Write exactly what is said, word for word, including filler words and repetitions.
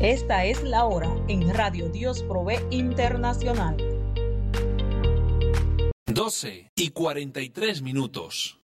Esta es la hora en Radio Dios Provee Internacional. doce y cuarenta y tres minutos.